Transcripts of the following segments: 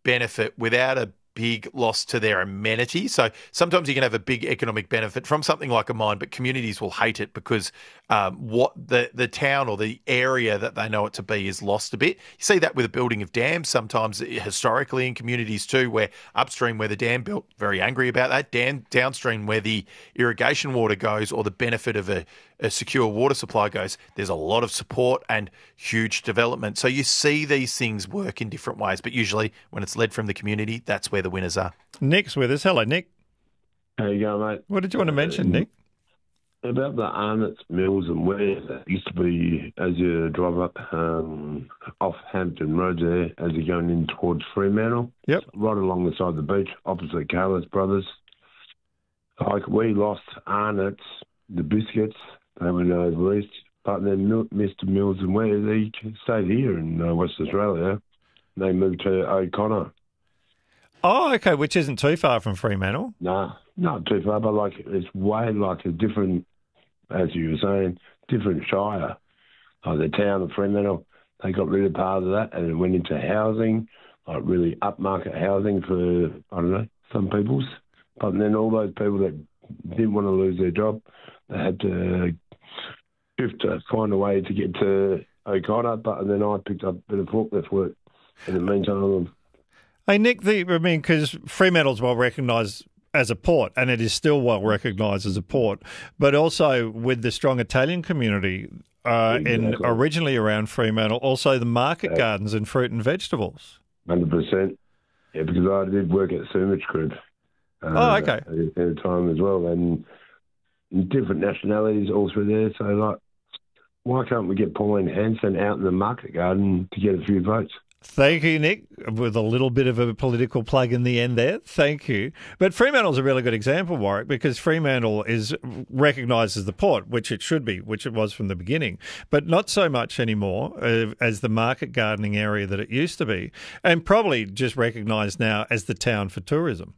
benefit without a big loss to their amenity. So sometimes you can have a big economic benefit from something like a mine, but communities will hate it because what the town or the area that they know it to be is lost a bit. You see that with the building of dams sometimes historically in communities too, where upstream where the dam built, very angry about that. Downstream where the irrigation water goes or the benefit of a secure water supply goes, there's a lot of support and huge development. So you see these things work in different ways, but usually when it's led from the community, that's where the winners are. Nick's with us. Hello, Nick. How you going, mate? What did you want to mention, Nick? About the Arnott's Mills and Wares that used to be as you drive up off Hampton Road there, as you're going in towards Fremantle. Yep. Right along the side of the beach, opposite Carlos Brothers. Like, we lost Arnott's, the biscuits, they went over east, but then Mr. Mills and Wares, he stayed here in West Australia. They moved to O'Connor. Oh, okay, which isn't too far from Fremantle. Nah, not too far, but like it's way like a different, as you were saying, different shire. Like the town of Fremantle, they got rid of part of that and it went into housing, like really upmarket housing for, I don't know, some people's. But then all those people that didn't want to lose their job, they had to shift to find a way to get to O'Connor. But then I picked up a bit of forklift work in the meantime. Hey, Nick, because Fremantle's well recognised as a port, and it is still well recognised as a port, but also with the strong Italian community originally around Fremantle, also the market gardens and fruit and vegetables. 100%. Yeah, because I did work at Sewage Group. Okay. At the time as well, and different nationalities all through there. So, like, why can't we get Pauline Hanson out in the market garden to get a few votes? Thank you, Nick, with a little bit of a political plug in the end there. Thank you. But Fremantle's a really good example, Warwick, because Fremantle is recognised as the port, which it should be, which it was from the beginning, but not so much anymore as the market gardening area that it used to be, and probably just recognised now as the town for tourism.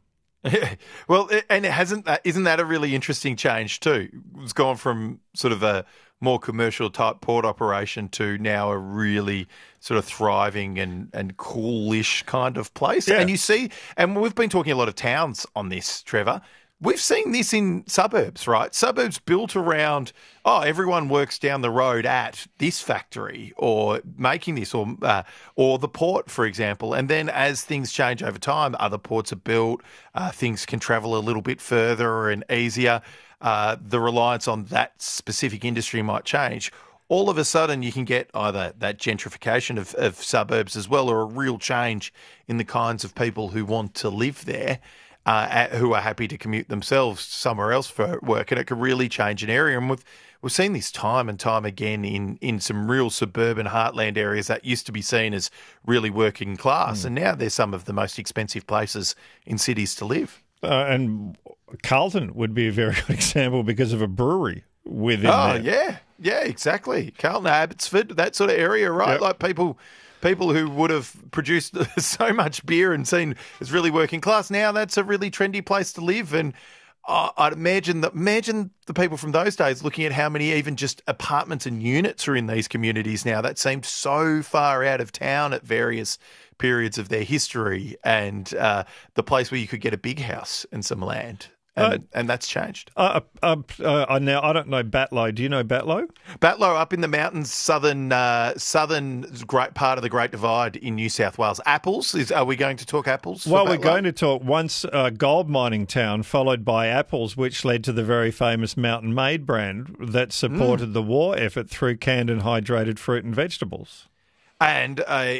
Well, and isn't that a really interesting change too? It's gone from sort of a more commercial type port operation to now a really sort of thriving and coolish kind of place. Yeah. And you see, and we've been talking a lot of towns on this, Trevor. We've seen this in suburbs, right? Suburbs built around, everyone works down the road at this factory or making this or the port, for example. And then as things change over time, other ports are built, things can travel a little bit further and easier. The reliance on that specific industry might change. All of a sudden, you can get either that gentrification of suburbs as well, or a real change in the kinds of people who want to live there, who are happy to commute themselves somewhere else for work, and it can really change an area. And we've seen this time and time again in some real suburban heartland areas that used to be seen as really working class, and now they're some of the most expensive places in cities to live. And Carlton would be a very good example because of a brewery within there. Yeah, exactly. Carlton, Abbotsford, that sort of area, right? Yep. Like people who would have produced so much beer and seen as really working class. Now that's a really trendy place to live. And I'd imagine the people from those days looking at how many even just apartments and units are in these communities now. That seemed so far out of town at various periods of their history, and the place where you could get a big house and some land. And that's changed. Now, I don't know Batlow. Do you know Batlow? Batlow up in the mountains, southern great part of the Great Divide in New South Wales. Apples, are we going to talk apples? Well, we're going to talk once gold mining town, followed by apples, which led to the very famous Mountain Maid brand that supported the war effort through canned and hydrated fruit and vegetables. And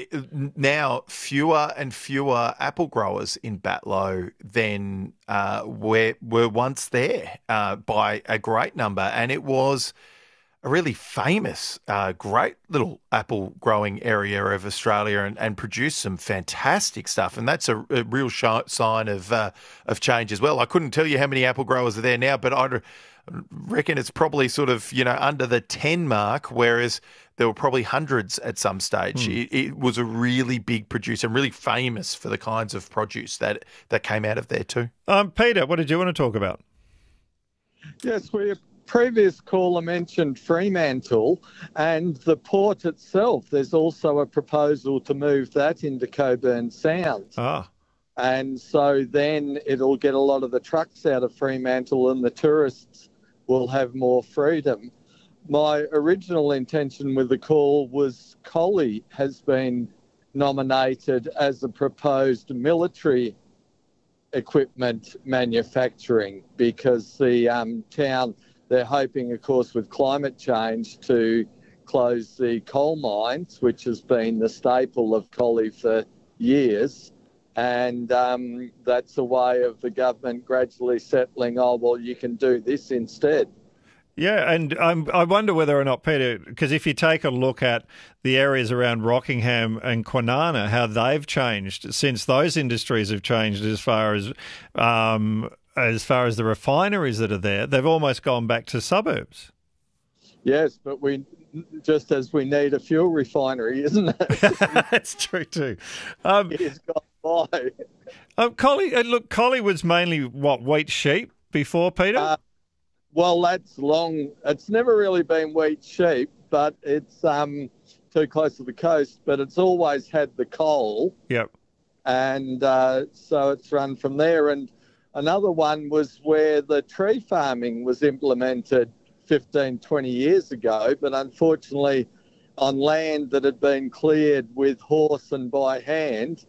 now fewer and fewer apple growers in Batlow than were once there by a great number. And it was a really famous, great little apple growing area of Australia and produced some fantastic stuff. And that's a real sign of change as well. I couldn't tell you how many apple growers are there now, but I reckon it's probably sort of, under the 10 mark, whereas there were probably hundreds at some stage. It was a really big producer and really famous for the kinds of produce that came out of there too. Peter, what did you want to talk about? Yes, we previous caller mentioned Fremantle and the port itself. There's also a proposal to move that into Cockburn Sound. Ah. And so then it'll get a lot of the trucks out of Fremantle and the tourists will have more freedom. My original intention with the call was Collie has been nominated as a proposed military equipment manufacturing because the town, they're hoping, of course, with climate change to close the coal mines, which has been the staple of Collie for years. And that's a way of the government gradually settling, oh, well, you can do this instead. Yeah, and I wonder whether or not, Peter, because if you take a look at the areas around Rockingham and Kwinana, how they've changed since those industries have changed as far as the refineries that are there, they've almost gone back to suburbs. Yes, but just as we need a fuel refinery, isn't it? That's true too. It's gone by. Collie was mainly wheat, sheep before, Peter? Well, that's long. It's never really been wheat, sheep, but it's too close to the coast. But it's always had the coal. Yep. And so it's run from there. And another one was where the tree farming was implemented 15, 20 years ago, but unfortunately on land that had been cleared with horse and by hand,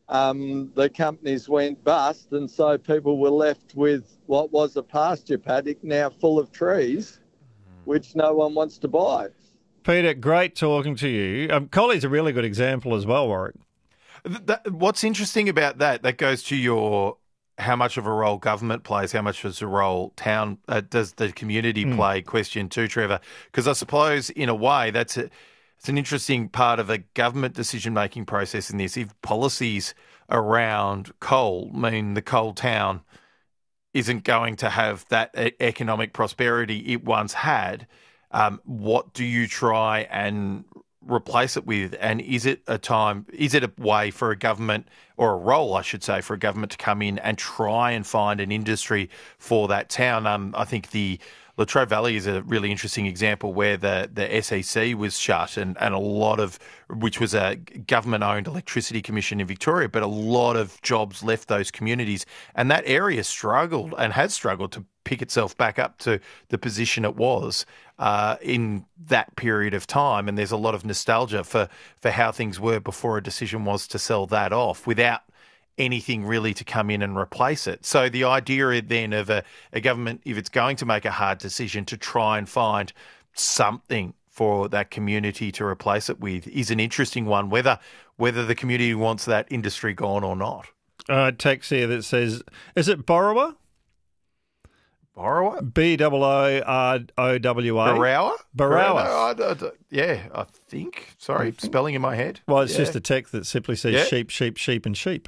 the companies went bust, and so people were left with what was a pasture paddock now full of trees, which no one wants to buy. Peter, great talking to you. Collie's a really good example as well, Warwick. What's interesting about that goes to your how much of a role government plays, how much of a role town does the community play question too, Trevor? Because I suppose in a way it's an interesting part of a government decision-making process in this. If policies around coal mean the coal town isn't going to have that economic prosperity it once had, what do you try and replace it with? And is it a way for a government, or a role, I should say, for a government to come in and try and find an industry for that town? I think the Latrobe Valley is a really interesting example where the SEC was shut and a lot of, which was a government-owned electricity commission in Victoria, but a lot of jobs left those communities. And that area struggled and has struggled to pick itself back up to the position it was in that period of time. And there's a lot of nostalgia for how things were before a decision was to sell that off without anything really to come in and replace it. So the idea then of a government, if it's going to make a hard decision, to try and find something for that community to replace it with is an interesting one, whether the community wants that industry gone or not. Text here that says, is it Borrower? Borrower? Boowa? Barawa? Yeah, I think. Sorry, spelling in my head. Well, it's just a text that simply says sheep, sheep, sheep and sheep.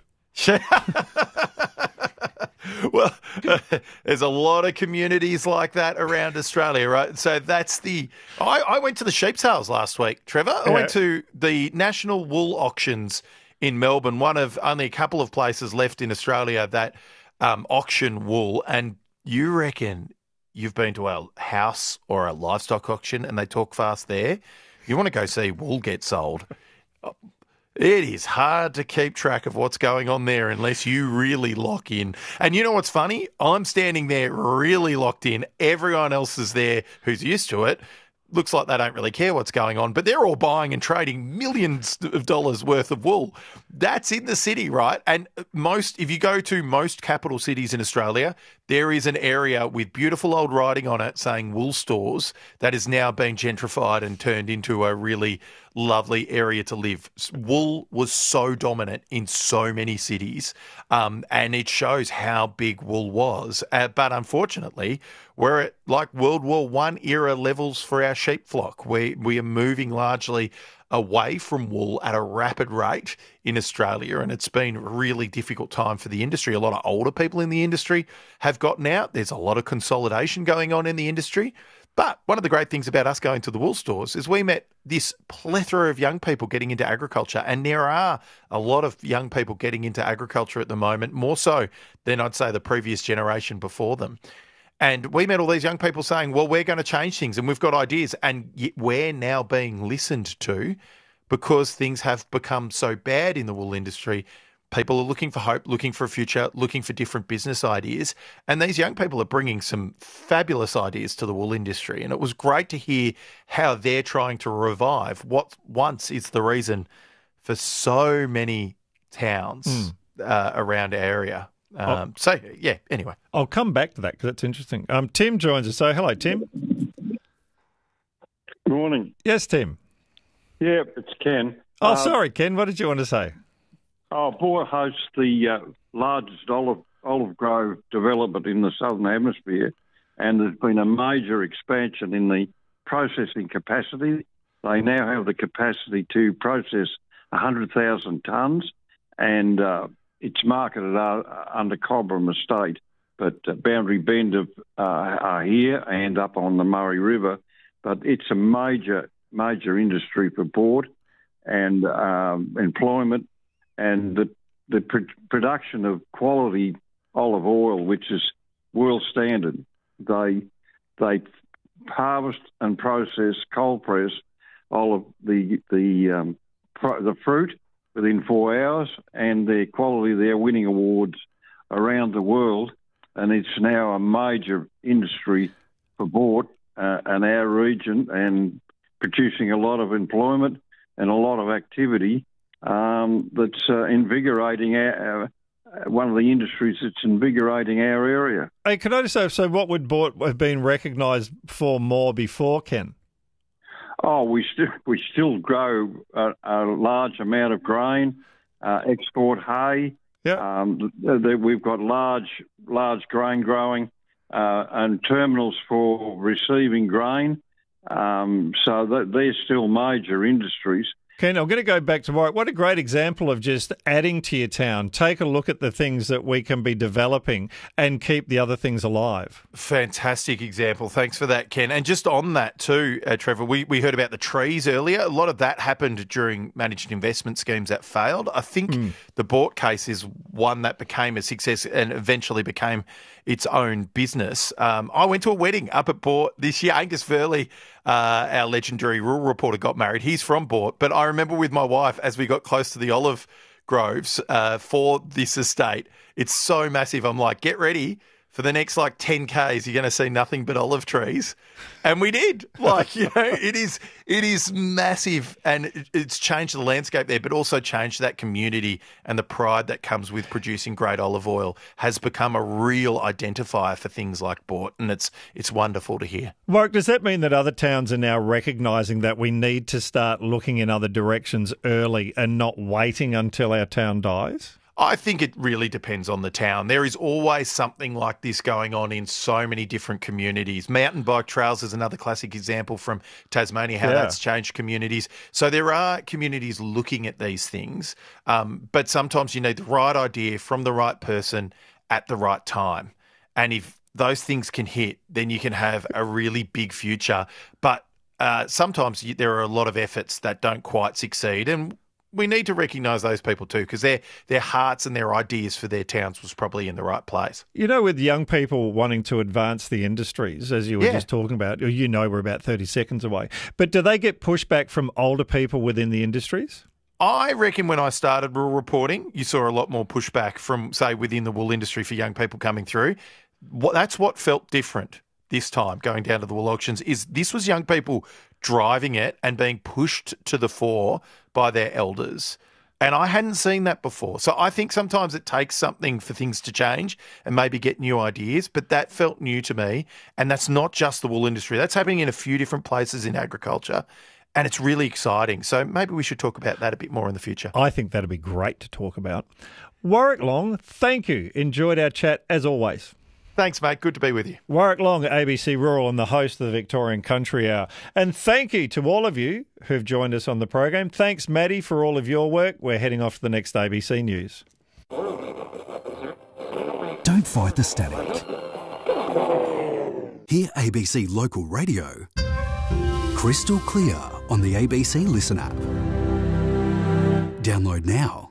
Well, there's a lot of communities like that around Australia, right? So that's I went to the sheep sales last week, Trevor. I went to the National Wool Auctions in Melbourne, one of only a couple of places left in Australia that auction wool. And you reckon you've been to a house or a livestock auction and they talk fast there? You want to go see wool get sold. It is hard to keep track of what's going on there unless you really lock in. And you know what's funny? I'm standing there really locked in. Everyone else is there who's used to it. Looks like they don't really care what's going on, but they're all buying and trading millions of dollars worth of wool. That's in the city, right? And if you go to most capital cities in Australia, there is an area with beautiful old writing on it saying wool stores that is now being gentrified and turned into a really lovely area to live. Wool was so dominant in so many cities, and it shows how big wool was. But unfortunately, we're at like World War I era levels for our sheep flock. We are moving largely away from wool at a rapid rate in Australia, and it's been a really difficult time for the industry. A lot of older people in the industry have gotten out. There's a lot of consolidation going on in the industry. But one of the great things about us going to the wool stores is we met this plethora of young people getting into agriculture, and there are a lot of young people getting into agriculture at the moment, more so than I'd say the previous generation before them. And we met all these young people saying, well, we're going to change things and we've got ideas. And yet we're now being listened to because things have become so bad in the wool industry. People are looking for hope, looking for a future, looking for different business ideas. And these young people are bringing some fabulous ideas to the wool industry. And it was great to hear how they're trying to revive what once is the reason for so many towns around our area. So, yeah, anyway. I'll come back to that because that's interesting. Tim joins us. So, hello, Tim. Good morning. Yes, Tim. Yeah, it's Ken. Oh, sorry, Ken. What did you want to say? Boort hosts the largest olive grove development in the Southern Hemisphere, and there's been a major expansion in the processing capacity. They now have the capacity to process 100,000 tonnes, and it's marketed under Cobram Estate. But Boundary Bend are here and up on the Murray River. But it's a major industry for Boort and employment. And the production of quality olive oil, which is world standard, they harvest and process, cold press all of the fruit within 4 hours, and their quality, they're winning awards around the world, and it's now a major industry for Boort and our region, and producing a lot of employment and a lot of activity. That's invigorating one of the industries that's invigorating our area. Hey, can I just say, so what would Boort have been recognised for more before, Ken? Oh, we still grow a large amount of grain, export hay. Yeah. We've got large grain growing and terminals for receiving grain. So they're still major industries. Ken, I'm going to go back to Warwick. What a great example of just adding to your town. Take a look at the things that we can be developing and keep the other things alive. Fantastic example. Thanks for that, Ken. And just on that too, Trevor, we heard about the trees earlier. A lot of that happened during managed investment schemes that failed. I think the Boort case is one that became a success and eventually became its own business. I went to a wedding up at Boort this year. Angus Verley, our legendary rural reporter, got married. He's from Boort, but I remember with my wife, as we got close to the olive groves for this estate, it's so massive. I'm like, get ready. For the next 10 Ks, you're going to see nothing but olive trees. And we did. It is massive, and it's changed the landscape there, but also changed that community, and the pride that comes with producing great olive oil has become a real identifier for things like Boort, and it's wonderful to hear. Warwick, does that mean that other towns are now recognising that we need to start looking in other directions early and not waiting until our town dies? I think it really depends on the town. There is always something like this going on in so many different communities. Mountain bike trails is another classic example from Tasmania, how that's changed communities. So there are communities looking at these things, but sometimes you need the right idea from the right person at the right time. And if those things can hit, then you can have a really big future. But sometimes there are a lot of efforts that don't quite succeed, and we need to recognise those people too, because their hearts and their ideas for their towns was probably in the right place. With young people wanting to advance the industries, as you were just talking about, we're about 30 seconds away. But do they get pushback from older people within the industries? I reckon when I started rural reporting, you saw a lot more pushback from, say, within the wool industry for young people coming through. That's what felt different this time, going down to the wool auctions, is this was young people driving it and being pushed to the fore by their elders. And I hadn't seen that before. So I think sometimes it takes something for things to change and maybe get new ideas, but that felt new to me. And that's not just the wool industry. That's happening in a few different places in agriculture. And it's really exciting. So maybe we should talk about that a bit more in the future. I think that'd be great to talk about. Warwick Long, thank you. Enjoyed our chat as always. Thanks, mate. Good to be with you. Warwick Long, ABC Rural, and the host of the Victorian Country Hour. And thank you to all of you who've joined us on the program. Thanks, Maddie, for all of your work. We're heading off to the next ABC News. Don't fight the static. Hear ABC Local Radio crystal clear on the ABC Listen app. Download now.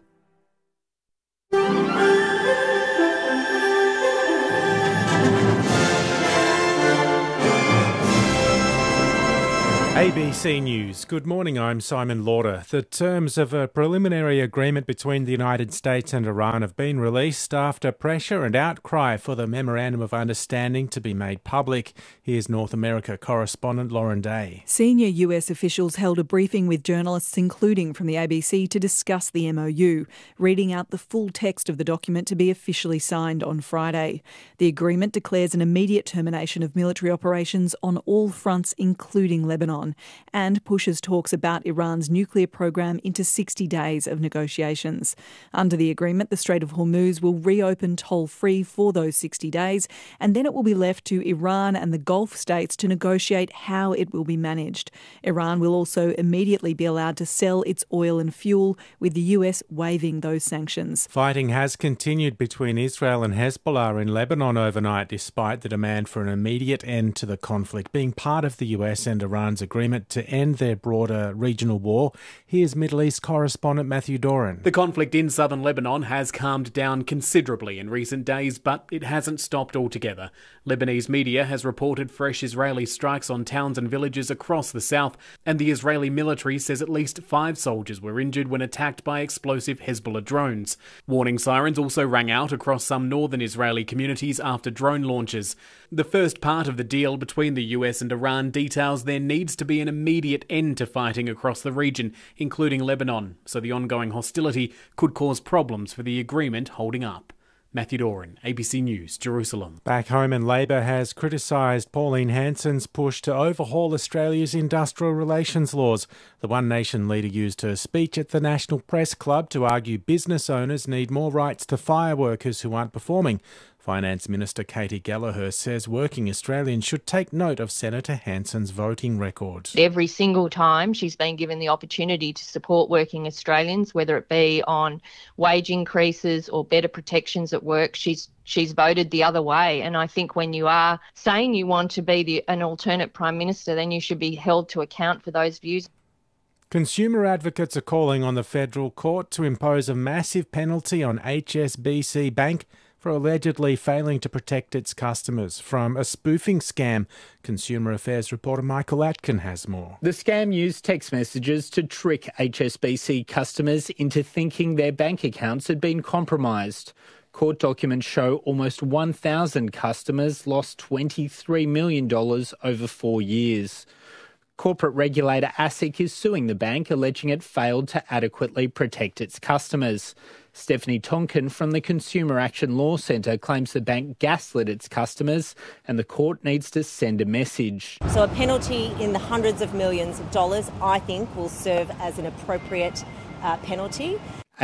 ABC News. Good morning, I'm Simon Lauder. The terms of a preliminary agreement between the United States and Iran have been released after pressure and outcry for the Memorandum of Understanding to be made public. Here's North America correspondent Lauren Day. Senior US officials held a briefing with journalists, including from the ABC, to discuss the MOU, reading out the full text of the document to be officially signed on Friday. The agreement declares an immediate termination of military operations on all fronts, including Lebanon, and pushes talks about Iran's nuclear program into 60 days of negotiations. Under the agreement, the Strait of Hormuz will reopen toll-free for those 60 days, and then it will be left to Iran and the Gulf states to negotiate how it will be managed. Iran will also immediately be allowed to sell its oil and fuel, with the US waiving those sanctions. Fighting has continued between Israel and Hezbollah in Lebanon overnight, despite the demand for an immediate end to the conflict being part of the US and Iran's agreement to end their broader regional war. Here's Middle East correspondent Matthew Doran. The conflict in southern Lebanon has calmed down considerably in recent days, but it hasn't stopped altogether. Lebanese media has reported fresh Israeli strikes on towns and villages across the south, and the Israeli military says at least 5 soldiers were injured when attacked by explosive Hezbollah drones. Warning sirens also rang out across some northern Israeli communities after drone launches. The first part of the deal between the US and Iran details there needs to be an immediate end to fighting across the region, including Lebanon, so the ongoing hostility could cause problems for the agreement holding up. Matthew Doran, ABC News, Jerusalem. Back home, and Labor has criticised Pauline Hanson's push to overhaul Australia's industrial relations laws. The One Nation leader used her speech at the National Press Club to argue business owners need more rights to fire workers who aren't performing. Finance Minister Katie Gallagher says working Australians should take note of Senator Hanson's voting record. Every single time she's been given the opportunity to support working Australians, whether it be on wage increases or better protections at work, she's voted the other way. And I think when you are saying you want to be an alternate Prime Minister, then you should be held to account for those views. Consumer advocates are calling on the federal court to impose a massive penalty on HSBC Bank for allegedly failing to protect its customers from a spoofing scam. Consumer Affairs reporter Michael Atkin has more. The scam used text messages to trick HSBC customers into thinking their bank accounts had been compromised. Court documents show almost 1,000 customers lost $23 million over 4 years. Corporate regulator ASIC is suing the bank, alleging it failed to adequately protect its customers. Stephanie Tonkin from the Consumer Action Law Centre claims the bank gaslit its customers and the court needs to send a message. So a penalty in the hundreds of millions of dollars, I think, will serve as an appropriate penalty.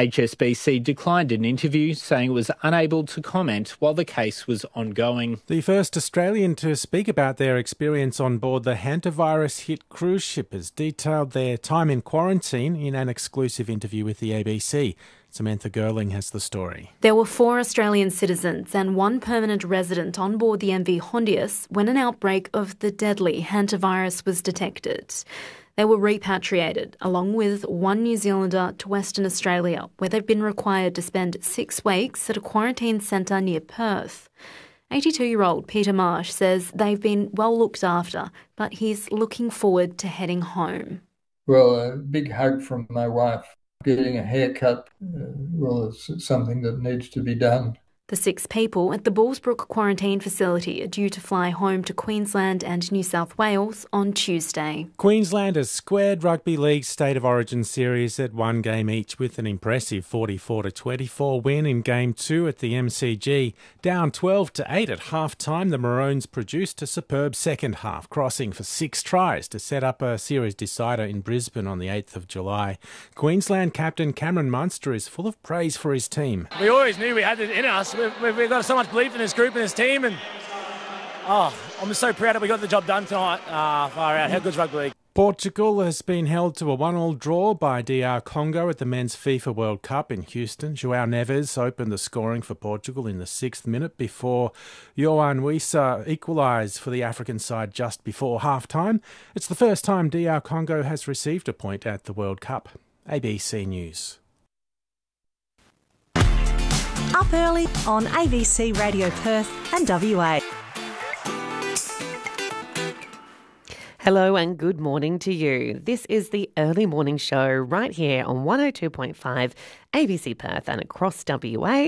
HSBC declined an interview, saying it was unable to comment while the case was ongoing. The first Australian to speak about their experience on board the hantavirus-hit cruise ship has detailed their time in quarantine in an exclusive interview with the ABC. Samantha Gerling has the story. There were 4 Australian citizens and 1 permanent resident on board the MV Hondius when an outbreak of the deadly hantavirus was detected. They were repatriated, along with 1 New Zealander, to Western Australia, where they've been required to spend 6 weeks at a quarantine centre near Perth. 82-year-old Peter Marsh says they've been well looked after, but he's looking forward to heading home. Well, a big hug from my wife. Getting a haircut, it's something that needs to be done. The 6 people at the Bullsbrook quarantine facility are due to fly home to Queensland and New South Wales on Tuesday. Queensland has squared Rugby League State of Origin series at 1 game each with an impressive 44-24 win in Game 2 at the MCG. Down 12-8 at half-time, the Maroons produced a superb second half, crossing for 6 tries to set up a series decider in Brisbane on the 8th of July. Queensland captain Cameron Munster is full of praise for his team. We always knew we had it in us. We've got so much belief in this group and this team, and I'm so proud that we got the job done tonight. Far out, how good's rugby league? Portugal has been held to a 1-1 draw by DR Congo at the Men's FIFA World Cup in Houston. João Neves opened the scoring for Portugal in the 6th minute before Yohan Wissa equalised for the African side just before half-time. It's the first time DR Congo has received a point at the World Cup. ABC News. Up early on ABC Radio Perth and WA. Hello and good morning to you. This is the Early Morning Show right here on 102.5 ABC Perth and across WA.